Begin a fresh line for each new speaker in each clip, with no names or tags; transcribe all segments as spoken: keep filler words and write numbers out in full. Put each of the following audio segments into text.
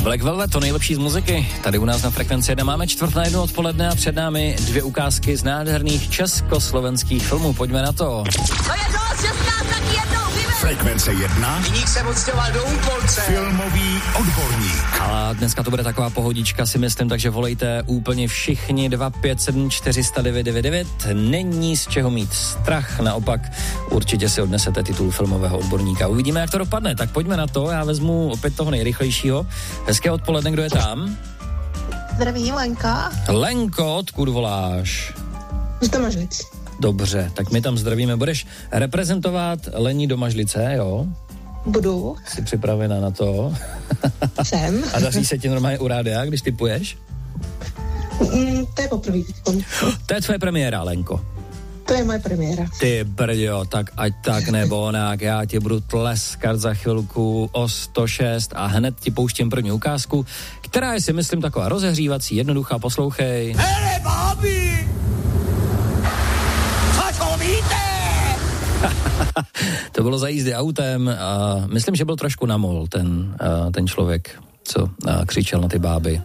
Black Velvet, to nejlepší z muziky. Tady u nás na Frekvenci jedna máme čtvrt na jednu odpoledne a před námi dvě ukázky z nádherných československých filmů. Pojďme na to.
To je dost, šestnáct taky jednou, vyber!
Frekvence jedna.
Viník se odstěhoval do Úpolce.
Filmový odborník.
A dneska to bude taková pohodička, si myslím, takže volejte úplně všichni dva pět sedm čtyři nula devět devět devět. Není z čeho mít strach, naopak určitě si odnesete titul filmového odborníka. Uvidíme, jak to dopadne, tak pojďme na to. Já vezmu opět toho nejrychlejšího. Hezké odpoledne, kdo je tam?
Zdraví, Lenka.
Lenko, odkud voláš?
Z Domažlic.
Dobře, tak my tam zdravíme. Budeš reprezentovat Lení Domažlice, jo?
Budu.
Jsi připravená na to?
Jsem.
A daří se ti normálně u rádia, když typuješ?
Mm, to je poprvé.
To je tvoje premiéra, Lenko.
To je moje premiéra.
Ty brďo, tak ať tak nebo onak, já ti budu tleskat za chvilku o sto šest a hned ti pouštím první ukázku, která je si myslím taková rozehřívací, jednoduchá, poslouchej.
Hele, bábi! Co to víte?
To bylo za jízdy autem a myslím, že byl trošku namol ten, ten člověk, co křičel na ty báby.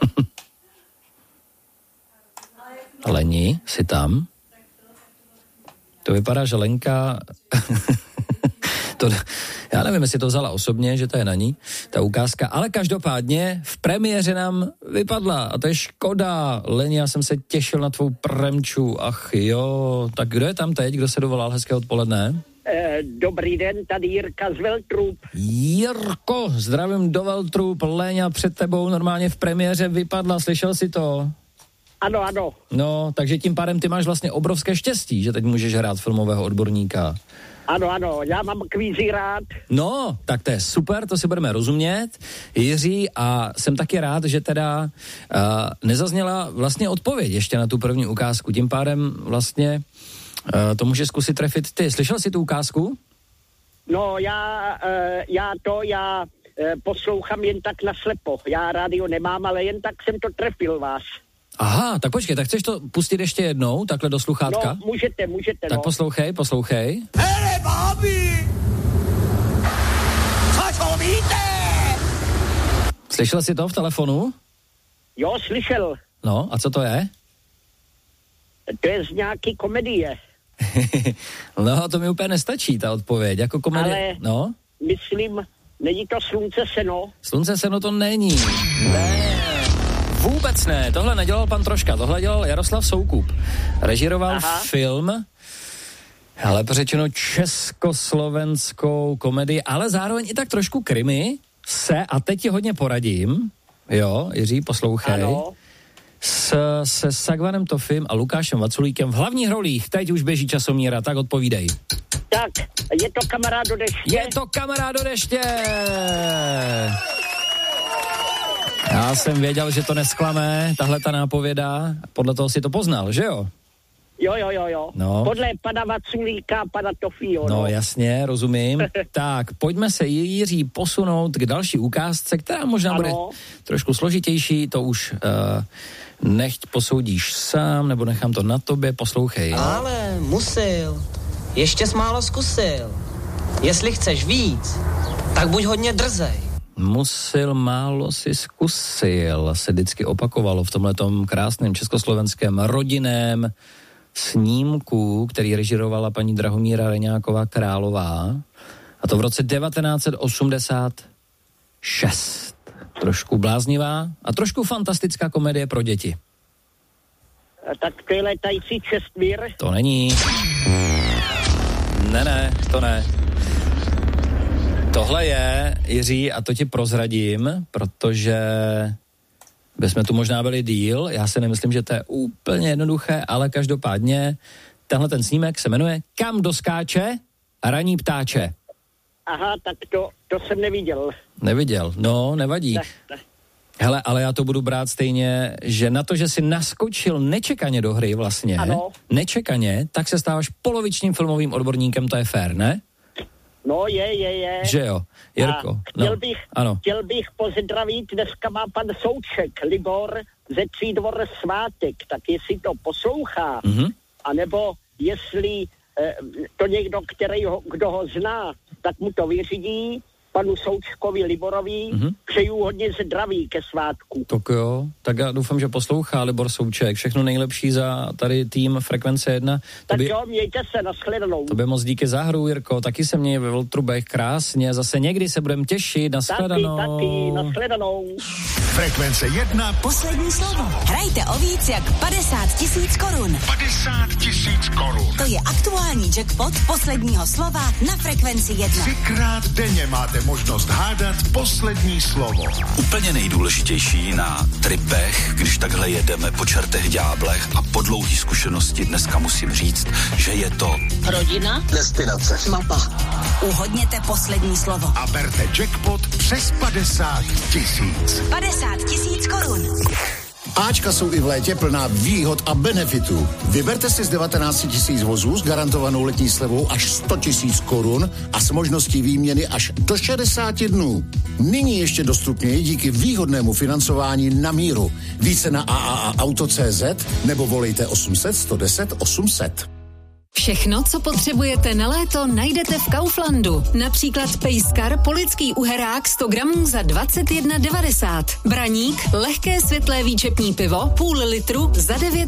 Leni, jsi tam? To vypadá, že Lenka... to, já nevím, jestli to vzala osobně, že to je na ní, ta ukázka, ale každopádně v premiéře nám vypadla a to je škoda. Leni, já jsem se těšil na tvou premču, ach jo. Tak kdo je tam teď, kdo se dovolal? Hezké odpoledne.
Eh, dobrý den, tady Jirka z Veltrup.
Jirko, zdravím do Veltrup. Léňa před tebou normálně v premiéře vypadla, slyšel jsi to?
Ano, ano.
No, takže tím pádem ty máš vlastně obrovské štěstí, že teď můžeš hrát filmového odborníka.
Ano, ano, já mám kvízi rád.
No, tak to je super, to si budeme rozumět, Jiří, a jsem taky rád, že teda uh, nezazněla vlastně odpověď ještě na tu první ukázku, tím pádem vlastně uh, to můžeš zkusit trefit ty. Slyšel jsi tu ukázku?
No, já, uh, já to, já uh, poslouchám jen tak naslepo. Já rádio nemám, ale jen tak jsem to trefil vás.
Aha, tak počkej, tak chceš to pustit ještě jednou, takhle do sluchátka?
No, můžete, můžete,
Tak
no.
poslouchej, poslouchej.
Hele, bábi! Co to víte?
Slyšel jsi to v telefonu?
Jo, slyšel.
No, a co to je?
To je z nějaký komedie.
No, to mi úplně nestačí, ta odpověď, jako komedie.
Ale
No?
myslím, není to Slunce seno?
Slunce seno to není. Ne. Vůbec ne, tohle nedělal pan Troška, tohle dělal Jaroslav Soukup. Režíroval Aha. film, ale řečeno československou komedii, ale zároveň i tak trošku krimi se, a teď ti hodně poradím, jo, Jiří, poslouchej,
Ano.
s, se Sagvanem Tofim a Lukášem Vaculíkem v hlavních rolích, teď už běží časomíra, tak odpovídej.
Tak, je to Kamarád do deště?
Je to Kamarád do deště! Já jsem věděl, že to nesklame, tahle ta nápověda, podle toho si to poznal, že jo?
Jo, jo, jo, jo.
No.
Podle pana Vaculíka a pana Tofího.
No,
no
jasně, rozumím. Tak, pojďme se, Jiří, posunout k další ukázce, která možná
ano.
bude trošku složitější, to už uh, nechť posoudíš sám, nebo nechám to na tobě, poslouchej.
Ale musil, ještě jsi málo zkusil. Jestli chceš víc, tak buď hodně drzej.
Musil, málo si zkusil, se vždycky opakovalo v tomhletom krásném československém rodinném snímku, který režírovala paní Drahomíra Reňáková Králová, a to v roce devatenáct osmdesát šest. Trošku bláznivá a trošku fantastická komedie pro děti.
Tak to je Letající Čestmír.
To není. Ne, ne, to ne. Tohle je, Jiří, a to ti prozradím, protože bychom tu možná byli díl, já si nemyslím, že to je úplně jednoduché, ale každopádně tenhle ten snímek se jmenuje Kam doskáče raní ptáče.
Aha, tak to, to jsem neviděl.
Neviděl, no, nevadí.
Ne, ne.
Hele, ale já to budu brát stejně, že na to, že jsi naskočil nečekaně do hry vlastně,
ano.
nečekaně, tak se stáváš polovičním filmovým odborníkem, to je fér, ne?
No je, je, je.
Že jo, Jirko.
A chtěl,
no.
bych,
ano.
chtěl bych pozdravit, dneska má pan Souček, Libor ze Třídvor svátek, tak jestli to poslouchá,
Mm-hmm.
anebo jestli eh, to někdo, který ho, kdo ho zná, tak mu to vyřídí, panu Součkovi Liborovi, mm-hmm. přeju hodně zdraví ke svátku.
Tak jo, tak já doufám, že poslouchá Libor Souček. Všechno nejlepší za tady tým Frekvence jedna.
Tak
Tobě,
jo, mějte se, nashledanou.
tobě moc díky za hru, Jirko. Taky se měj ve Vltrubech krásně. Zase někdy se budeme těšit. Nashledanou.
Taky, taky, nashledanou.
Frekvence jedna.
Poslední slovo. Hrajte o víc jak padesát tisíc korun.
padesát tisíc korun.
To je aktuální jackpot posledního slova na Frekvenci jedna.
Třikrát denně máte možnost hádat poslední slovo.
Úplně nejdůležitější na tripech, když takhle jedeme po čertech ďáblech a po dlouhý zkušenosti dneska musím říct, že je to
Rodina?
Destinace.
Mapa.
Uhodněte poslední slovo.
A berte jackpot přes padesát tisíc.
padesát tisíc korun.
Ačka jsou i v létě plná výhod a benefitů. Vyberte si z devatenáct tisíc vozů s garantovanou letní slevou až sto tisíc korun a s možností výměny až do šedesáti dnů. Nyní ještě dostupněji díky výhodnému financování na míru. Více na a a a auto tečka cé zet nebo volejte osm set, sto deset, osm set.
Všechno, co potřebujete na léto, najdete v Kauflandu. Například pejskar polický uherák sto gramů za dvacet jedna devadesát. Braník, lehké světlé výčepní pivo, půl litru za devět